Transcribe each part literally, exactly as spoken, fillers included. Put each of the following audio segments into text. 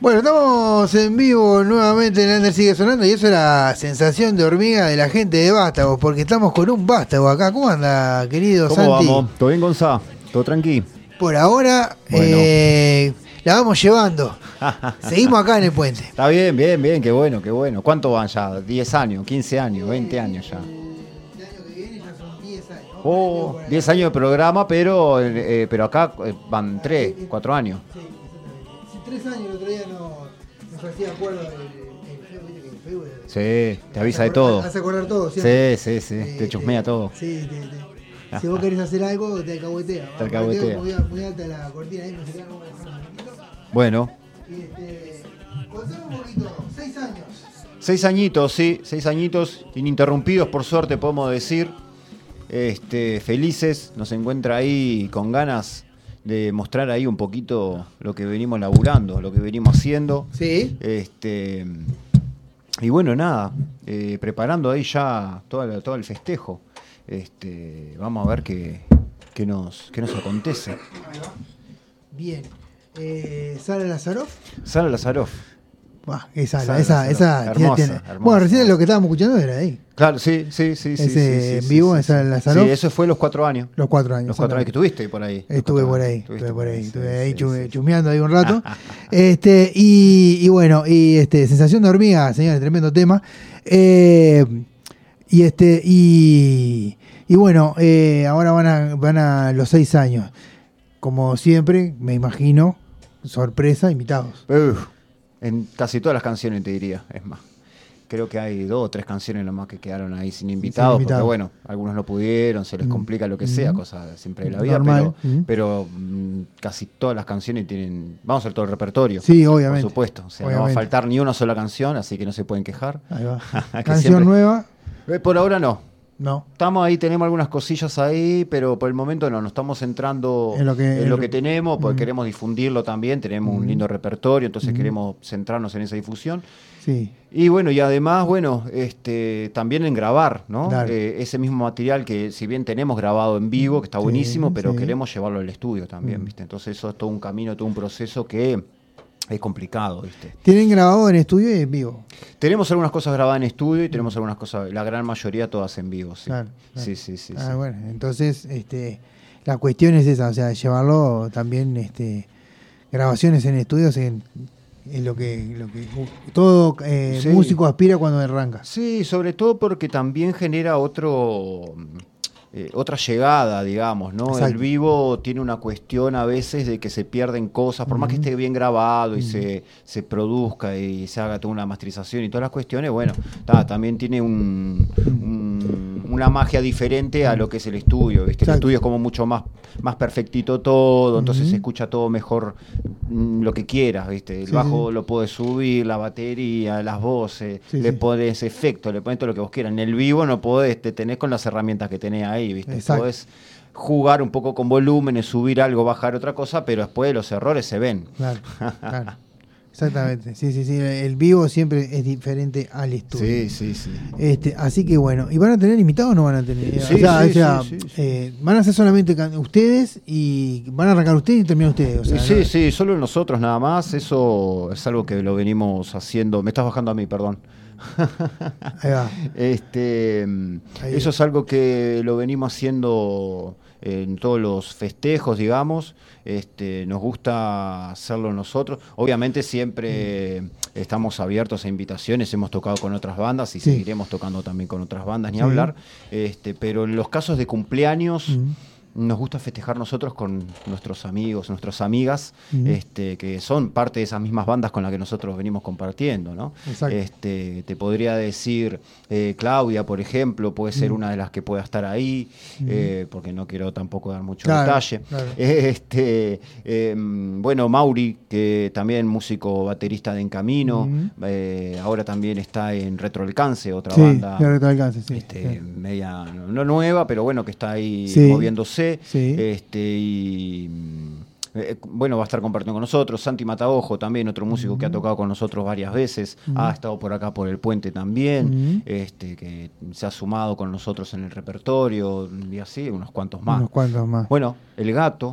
Bueno, estamos en vivo nuevamente en Under Sigue Sonando y eso era sensación de hormiga de la gente de Vástagos, porque estamos con un vástago acá. ¿Cómo anda, querido ¿Cómo Santi? vamos? ¿Todo bien, Gonzá? ¿Todo tranqui? Por ahora, Bueno. eh, la vamos llevando. Seguimos acá en el puente. Está bien, bien, bien, qué bueno, qué bueno. ¿Cuánto van ya? ¿diez años, quince años, veinte años ya? El año que viene ya son diez años. Oh, diez años de programa, pero, eh, pero acá eh, van tres, cuatro años. Sí, exactamente. Si tres años el otro día no nos hacía acuerdo el, el Facebook, viste que el Facebook Sí, te avisa de todo. Hace acordar todo, Sí, siempre. sí, sí, Eh, te chusmea todo. Sí, te, te, si vos querés hacer algo, te alcahuetea. Te alcahuetea. Muy, muy alta la cortina ahí, no sé qué, vamos a bajar un poquito. Bueno, Y este, contame un poquito, seis años. seis añitos, sí, seis añitos, ininterrumpidos por suerte podemos decir. Este, felices, nos encuentra ahí con ganas de mostrar ahí un poquito lo que venimos laburando, lo que venimos haciendo. Sí. Este, y bueno, nada, eh, preparando ahí ya todo el, todo el festejo. Este, vamos a ver qué, qué, nos, qué nos acontece. Ahí va. Bien. Eh, Sara Lazaroff. Sara Lazaroff. Bah, esa, Sara esa, Lazaroff. esa Hermosa, tiene- hermosa. Bueno, recién lo que estábamos escuchando era ahí. Claro, sí, sí, sí. sí, Ese sí, sí, en sí, vivo sí, de Sara sí. Lazaroff. Sí, eso fue los cuatro años. Los cuatro años. Los cuatro años que estuviste por ahí. Estuve Los por cuatro ahí, años. estuve Estuviste por ahí, sí, estuve ahí sí, chu- sí. chusmeando ahí un rato. este, y, y bueno, y este, sensación de hormiga, señores, tremendo tema. Eh, y este, y, y bueno, eh, ahora van a, van a los seis años. Como siempre, me imagino, sorpresa, invitados. Uf, en casi todas las canciones te diría, es más. Creo que hay dos o tres canciones nomás que quedaron ahí sin invitados, Sin invitados. porque bueno, algunos no pudieron, se les Mm. complica lo que sea, Mm. cosa siempre de la vida, Normal. pero, Mm. pero mm, casi todas las canciones tienen, vamos a hacer todo el repertorio. Sí, obviamente. Por supuesto, o sea, no Obviamente. va a faltar ni una sola canción, así que no se pueden quejar. Ahí va. Que Canción siempre- nueva, Eh, Por ahora no. no. Estamos ahí, tenemos algunas cosillas ahí, pero por el momento no, nos estamos centrando En lo que- en en lo lo- que tenemos, porque Mm. queremos difundirlo también, tenemos Mm. un lindo repertorio, entonces Mm. queremos centrarnos en esa difusión. Sí. Y bueno, y además, bueno, este, también en grabar, ¿no? Claro. Eh, ese mismo material que si bien tenemos grabado en vivo, que está Sí, buenísimo, pero sí. queremos llevarlo al estudio también, Mm. ¿viste? Entonces eso es todo un camino, todo un proceso que es complicado, ¿viste? Tienen grabado en estudio y en vivo. Tenemos algunas cosas grabadas en estudio y tenemos algunas cosas, la gran mayoría todas en vivo, sí. Claro, claro. Sí, sí, sí. Ah, sí. bueno, entonces este, la cuestión es esa, o sea, llevarlo también, este, grabaciones en estudios en, en lo que, lo que todo eh, Sí. músico aspira cuando arranca. Sí, sobre todo porque también genera otro eh, otra llegada, digamos, ¿no? Exacto. El vivo tiene una cuestión a veces de que se pierden cosas, por más que Ujú. esté bien grabado y Ujú. se, se produzca y se haga toda una masterización y todas las cuestiones, bueno, ta, también tiene un, un- una magia diferente a lo que es el estudio, ¿viste? El Exacto. estudio es como mucho más, más perfectito todo, entonces Ujú. se escucha todo mejor, mm, lo que quieras, ¿viste? El Sí, bajo sí. lo puedes subir, la batería, las voces, Sí, le sí. pones efecto, le pones todo lo que vos quieras. En el vivo no podés, te tenés con las herramientas que tenés ahí, ¿viste? Exacto. Podés jugar un poco con volúmenes, subir algo, bajar otra cosa, pero después los errores se ven. Claro, claro. Exactamente. Sí, sí, sí. El vivo siempre es diferente al estudio. Sí, sí, sí. Este, así que bueno, ¿y van a tener invitados o no van a tener? Sí, o sea, sí, o sea, sí, sí, sí. eh, van a ser solamente can- ustedes y van a arrancar ustedes y terminar ustedes. O sea, sí, ¿no? sí, solo nosotros nada más. Eso es algo que lo venimos haciendo. Me estás bajando a mí, perdón. Ahí va. Este, Ahí. eso es algo que lo venimos haciendo en todos los festejos, digamos. Este, nos gusta hacerlo nosotros. Obviamente siempre mm. estamos abiertos a invitaciones. Hemos tocado con otras bandas y Sí. seguiremos tocando también con otras bandas, ni Sí. hablar. Este, pero en los casos de cumpleaños Mm. nos gusta festejar nosotros con nuestros amigos, nuestras amigas, Mm. este, que son parte de esas mismas bandas con las que nosotros venimos compartiendo, ¿no? Exacto. Este, te podría decir, eh, Claudia, por ejemplo, puede ser Mm. una de las que pueda estar ahí, Mm. eh, porque no quiero tampoco dar mucho Claro, detalle. claro. Este, eh, bueno, Mauri, que también músico baterista de En Camino, Mm. eh, ahora también está en Retroalcance, otra Sí, banda claro que te alcance, sí. este, sí. media, no nueva, pero bueno, que está ahí Sí. moviéndose. Sí. Este, y mm, eh, bueno, va a estar compartiendo con nosotros. Santi Mataojo, también otro músico que ha tocado con nosotros varias veces, Mm. ha estado por acá por el puente también, Mm. este, que se ha sumado con nosotros en el repertorio, y así, unos cuantos más. Unos cuantos más. Bueno, El Gato,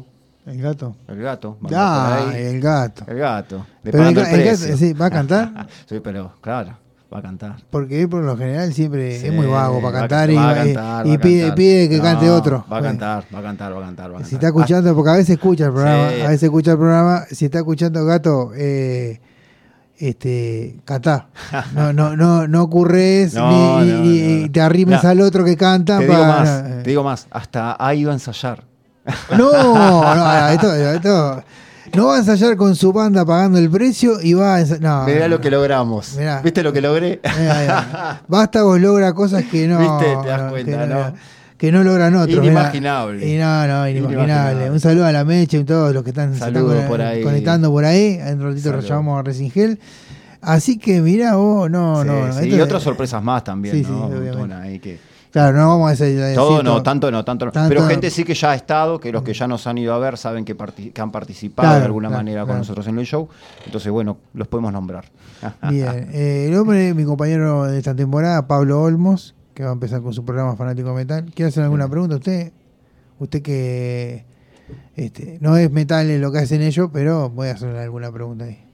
¿El gato? El gato. va Ah, por ahí. el gato. El gato. De Pero el, pagando ga- el el gato, precio. sí, ¿va a cantar? Sí, pero claro, va a cantar. Porque él por lo general siempre Sí, es muy vago para va a cantar can- y, va a va- cantar, y va a pide, cantar. pide que No, cante otro. Va a Bueno, cantar, va a cantar, va a cantar, va a cantar. si está escuchando, porque a veces escucha el programa, Sí. a veces escucha el programa, si está escuchando Gato, eh, este, cantá. No, no, no, no ocurres No, ni, no, ni no. te arrimes No. al otro que canta. Te digo para- más, eh. te digo más, hasta ha ido a ensayar. No, no, esto, esto- no va a ensayar con su banda pagando el precio y va a ensayar. No, Mirá no, lo que logramos. Mirá. ¿Viste lo que logré? Mirá, mirá. Vástagos logra cosas que no. ¿Viste? Te das no, cuenta, que ¿no? Que no logran otros. mirá. Inimaginable. Y no, no, inimaginable. Inimaginable. Un saludo a la Meche y todos los que están, se están Saludos con- por ahí. conectando por ahí. En un ratito Saludos. lo llamamos a Resingel. Así que mirá vos, no, Sí, no. no. sí, Esto y es- otras sorpresas más también, Sí, ¿no? sí, Un obviamente. montón ahí que... Claro, no vamos a decir. Todo no, tanto no, tanto no. Tanto Pero no. gente sí que ya ha estado, que los que ya nos han ido a ver saben que, parti- que han participado Claro, de alguna claro, manera con claro. nosotros en el show. Entonces, bueno, los podemos nombrar. Bien. Eh, el hombre, mi compañero de esta temporada, Pablo Olmos, que va a empezar con su programa Fanático Metal. ¿Quiere hacer alguna pregunta usted? Usted que este, no es metal en lo que hacen ellos, pero voy a hacerle alguna pregunta ahí.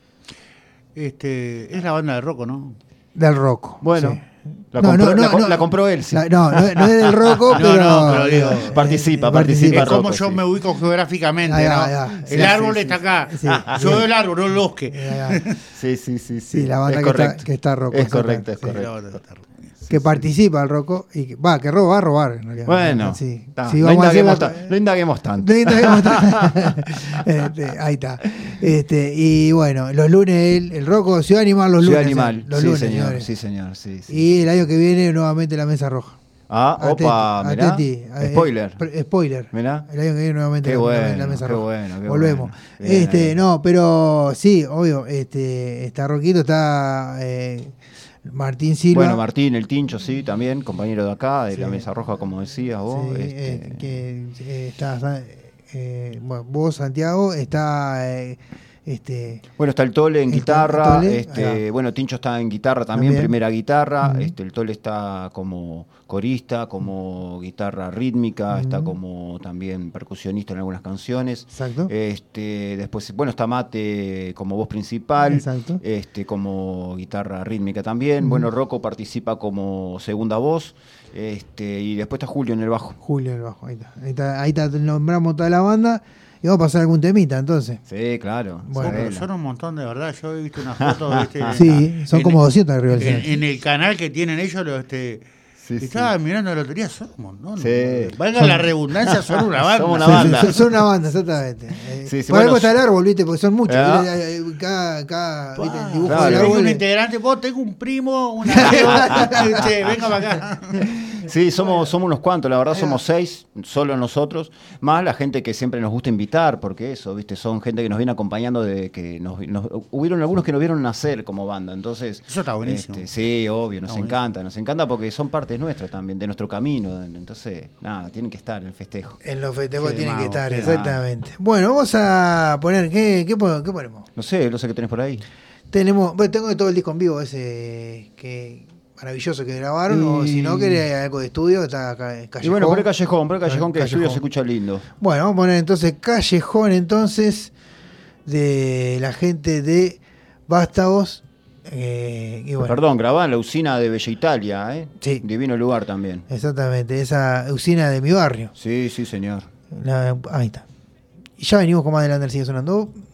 Este, es la banda de Rocco, ¿no? Del Rocco. Bueno, sí. la, No, compró, no, la, no, co- no. la compró él, sí. La- no, no, no es del Rocco, No, pero, no, pero digo, eh, participa, eh, participa. Es como Rocco, yo sí. me ubico geográficamente, Ah, ¿no? ya, ya. El Sí, árbol sí, está acá. sí. Yo veo el árbol, no el bosque. Eh, Sí, sí, sí. Sí, Sí, la banda es que está- correcto. que está Rocco, Es exacto, correcto, es sí. La correcto. banda está Rocco. que participa el Rocco y que va, que roba, va a robar. En realidad. Bueno, sí. está. Sí, no, vamos a hacer indaguemos la- ta- no indaguemos tanto. No indaguemos tanto. Este, ahí está. Este, y bueno, los lunes, el, el Rocco se va a animar los Ciudad lunes. Animal, eh, Los sí, lunes, señor, señores. sí, señor, sí, sí. Y el año que viene, nuevamente la Mesa Roja. Ah, Atenti, opa, mirá. atenti. Eh, Spoiler. pre- spoiler. Mirá. El año que viene nuevamente Qué la, bueno, la Mesa qué Roja. bueno, qué Volvemos. bueno. Bien Este, ahí. no, pero sí, obvio, este, está Roquito, está eh, Martín Silva. Bueno, Martín, el Tincho, sí, también, compañero de acá, de Sí. la Mesa Roja, como decías vos. Sí, este, eh, que eh, está eh, bueno, vos, Santiago, está eh, este Bueno, está el Tole en Está guitarra, Tole, ahí este, va. bueno, Tincho está en guitarra también, También. primera guitarra, Ujú. este, el Tole está como corista, como guitarra rítmica, Ujú. está como también percusionista en algunas canciones. exacto. Este, después, bueno, está Mate como voz principal, Exacto. este, como guitarra rítmica también. Ujú. Bueno, Rocco participa como segunda voz, este, y después está Julio en el bajo. Julio el bajo, ahí está. Ahí está, ahí está, nombramos toda la banda y vamos a pasar algún temita entonces. Sí, claro. Bueno, Oh, pero Sabela. son un montón de verdad. Yo he visto una foto, ¿viste? Sí, son en- como doscientos arriba del En, escenario. en el canal que tienen ellos, lo, este, Sí, sí. estaba mirando la lotería, son un montón. Sí. Valga Son- la redundancia, son una banda. Somos una Sí, banda. Son, son una banda, exactamente. Eh, Sí, sí, por algo bueno, está el árbol, ¿viste? Porque son muchos. Ah. ¿Viste? Eh, Cada, cada ¿viste? El Pa, dibujo claro. del tengo árbol. un es- integrante, vos tengo un primo, un amigo, este, venga para acá. Sí, somos, somos unos cuantos, la verdad Ahí va. somos seis, solo nosotros, más la gente que siempre nos gusta invitar, porque eso, viste, son gente que nos viene acompañando de que nos, nos- hubieron algunos que nos vieron nacer como banda, entonces Eso está buenísimo. este, sí, obvio, nos Está encanta, nos encanta porque son partes nuestras también, de nuestro camino, entonces, nada, tienen que estar en el festejo. En los festejos Qué tienen que mago, estar, qué exactamente. Bueno, vamos a poner, ¿qué, qué, po- qué ponemos? No sé, no sé qué tenés por ahí. Tenemos, bueno, tengo todo el disco en vivo ese que maravilloso que grabaron, o Y- si no, querés algo de estudio, está acá en Callejón. Y bueno, por el callejón, por el callejón que el Callejón. estudio se escucha lindo. Bueno, vamos a poner entonces Callejón, entonces, de la gente de Vástagos. Eh, y bueno, Perdón, grabá en la usina de Bella Italia, ¿eh? Sí. Divino lugar también. exactamente, esa usina de mi barrio. Sí, sí, señor. La- ahí está. Y ya venimos con más adelante, sigue sonando.